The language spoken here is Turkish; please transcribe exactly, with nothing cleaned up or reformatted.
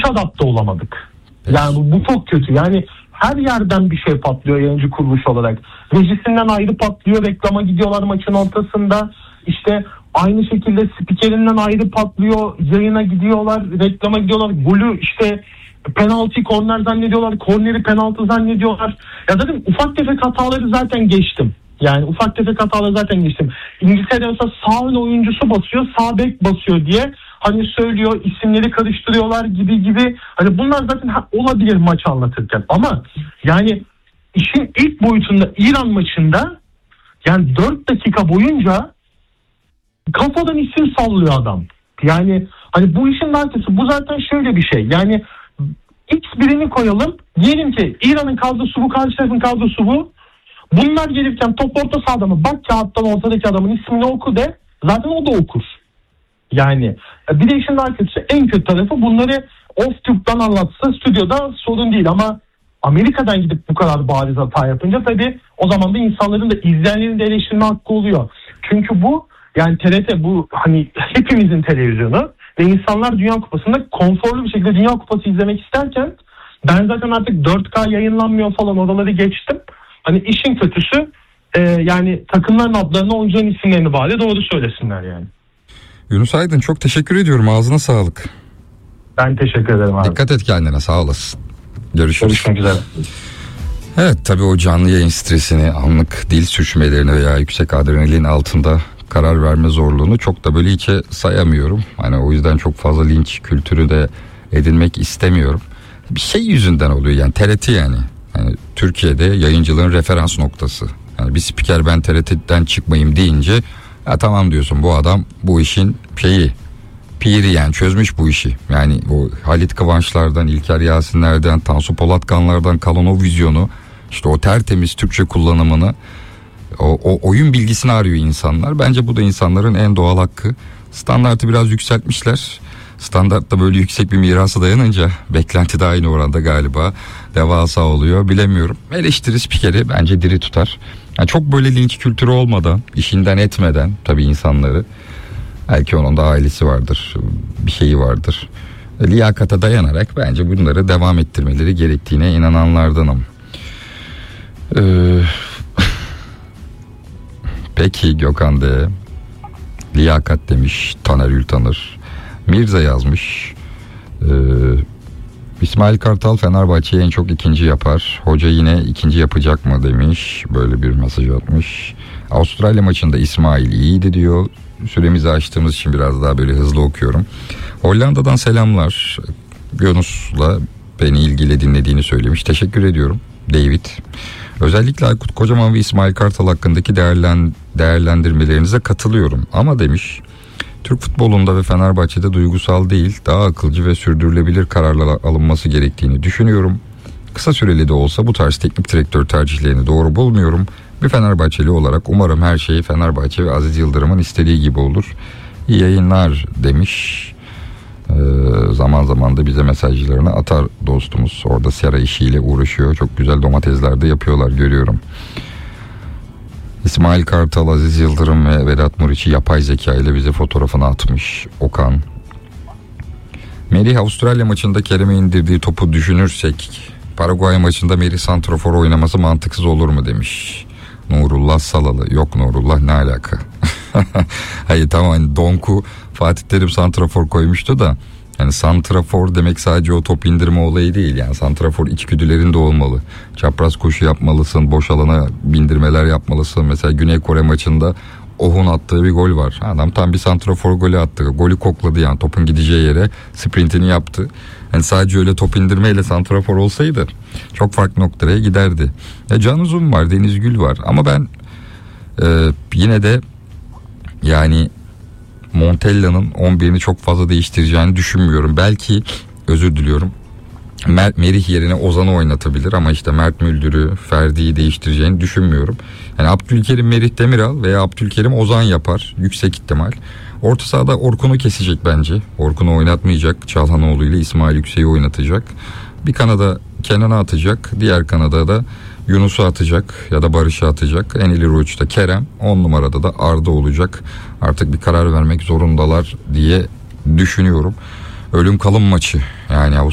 adapte olamadık. Yani bu, bu çok kötü. Yani her yerden bir şey patlıyor yayıncı kuruluş olarak. Rejisinden ayrı patlıyor, reklama gidiyorlar maçın ortasında. İşte aynı şekilde spikerinden ayrı patlıyor, yayına gidiyorlar, reklama gidiyorlar. Golü işte penaltı, korner zannediyorlar, korneri penaltı zannediyorlar. Ya dedim, ufak tefek hataları zaten geçtim. Yani ufak tefek hataları zaten geçtim. İngiltere'de mesela sağ ön oyuncusu basıyor, sağ bek basıyor diye hani söylüyor, isimleri karıştırıyorlar gibi gibi. Hani bunlar zaten olabilir maç anlatırken. Ama yani işin ilk boyutunda İran maçında yani dört dakika boyunca kafadan isim sallıyor adam. Yani hani bu işin arkası, bu zaten şöyle bir şey. Yani X birini koyalım. Diyelim ki İran'ın kadrosu bu, karşı tarafın kadrosu bu. Bunlar gelirken top orta sahada mı? Bak kağıttan ortadaki adamın ismini oku de. Zaten o da okur. Yani bir de işin arkası, en kötü tarafı bunları off-tube'dan anlatsa stüdyoda sorun değil. Ama Amerika'dan gidip bu kadar bariz hata yapınca tabii o zaman da insanların da, izleyenlerin de eleştirme hakkı oluyor. Çünkü bu yani T R T, bu hani hepimizin televizyonu ve insanlar Dünya Kupası'nda konforlu bir şekilde Dünya Kupası izlemek isterken ben zaten artık dört K yayınlanmıyor falan, oraları geçtim. Hani işin kötüsü e, yani takımların adlarını, oyuncuların isimlerini bari doğru söylesinler yani. Yunus Aydın, çok teşekkür ediyorum. Ağzına sağlık. Ben teşekkür ederim abi. Dikkat et kendine, sağ olasın. Görüşürüz. Görüşmek üzere. Evet, tabii o canlı yayın stresini, anlık dil sürçmelerini veya yüksek adrenalin altında karar verme zorluğunu çok da böyle hiçe sayamıyorum. Hani o yüzden çok fazla linç kültürü de edinmek istemiyorum. Bir şey yüzünden oluyor yani, T R T yani. Yani Türkiye'de yayıncılığın referans noktası. Yani bir spiker ben T R T'den çıkmayayım deyince ya tamam diyorsun, bu adam bu işin şeyi, piri yani, çözmüş bu işi. Yani o Halit Kıvançlardan, İlker Yasinlerden, Tansu Polatkanlardan kalan o vizyonu, işte o tertemiz Türkçe kullanımını, o, o oyun bilgisini arıyor insanlar. Bence bu da insanların en doğal hakkı. Standartı biraz yükseltmişler. Standartta böyle yüksek bir mirasa dayanınca beklenti de aynı oranda galiba devasa oluyor, bilemiyorum. Eleştiri spikeri bence diri tutar. Yani çok böyle linç kültürü olmadan, işinden etmeden tabii insanları, belki onun da ailesi vardır, bir şeyi vardır, liyakata dayanarak bence bunları devam ettirmeleri gerektiğine inananlardanım. Ee, peki Gökhan de liyakat demiş Taner Ültanır. Mirza yazmış. Ee, İsmail Kartal Fenerbahçe'yi en çok ikinci yapar. Hoca yine ikinci yapacak mı demiş. Böyle bir mesaj atmış. Avustralya maçında İsmail iyiydi diyor. Süremizi açtığımız için biraz daha böyle hızlı okuyorum. Hollanda'dan selamlar. Yunus'la beni ilgili dinlediğini söylemiş. Teşekkür ediyorum David. Özellikle Aykut Kocaman ve İsmail Kartal hakkındaki değerlen, değerlendirmelerinize katılıyorum. Ama demiş, Türk futbolunda ve Fenerbahçe'de duygusal değil, daha akılcı ve sürdürülebilir kararlar alınması gerektiğini düşünüyorum. Kısa süreli de olsa bu tarz teknik direktör tercihlerini doğru bulmuyorum. Bir Fenerbahçeli olarak umarım her şey Fenerbahçe ve Aziz Yıldırım'ın istediği gibi olur. İyi yayınlar demiş. Ee, zaman zaman da bize mesajlarını atar dostumuz. Orada sera işiyle uğraşıyor. Çok güzel domatesler de yapıyorlar, görüyorum. İsmail Kartal, Aziz Yıldırım ve Vedat Muriç'i yapay zeka ile bize fotoğrafını atmış Okan. Merih, Avustralya maçında Kerem'e indirdiği topu düşünürsek Paraguay maçında Merih santrafor oynaması mantıksız olur mu demiş Nurullah Salalı. Yok Nurullah, ne alaka? Hayır tamam, hani Donku Fatih Terim santrafor koymuştu da yani santrafor demek sadece o top indirme olayı değil. Yani santrafor içgüdülerin de olmalı. Çapraz koşu yapmalısın, boş alana bindirmeler yapmalısın. Mesela Güney Kore maçında Oh'un attığı bir gol var. Adam tam bir santrafor golü attı. Golü kokladı yani, topun gideceği yere sprintini yaptı. Yani sadece öyle top indirmeyle santrafor olsaydı çok farklı noktaya giderdi. Ya Can Uzun var, Deniz Gül var ama ben e, yine de yani Montella'nın on birini çok fazla değiştireceğini düşünmüyorum. Belki, özür diliyorum, Mert, Merih yerine Ozan'ı oynatabilir ama işte Mert Müldür'ü, Ferdi'yi değiştireceğini düşünmüyorum. Yani Abdülkerim Merih Demiral veya Abdülkerim Ozan yapar yüksek ihtimal. Orta sahada Orkun'u kesecek bence. Orkun'u oynatmayacak. Çalhanoğlu ile İsmail Yüksek'i oynatacak. Bir kanada Kenan'ı atacak. Diğer kanada da Yunus'u atacak ya da Barış'ı atacak. En ileri uçta Kerem, on numarada da Arda olacak. Artık bir karar vermek zorundalar diye düşünüyorum. Ölüm kalım maçı yani